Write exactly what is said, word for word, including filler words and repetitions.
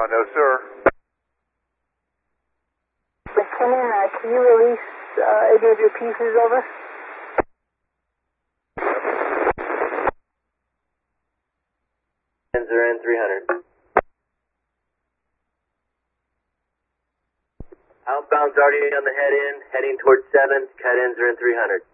Uh, no, sir. Lieutenant, uh, can you release uh, any of your pieces over? Ends are in three hundred. Outbound's already on the head end, heading towards seven. Cut ends are in three hundred.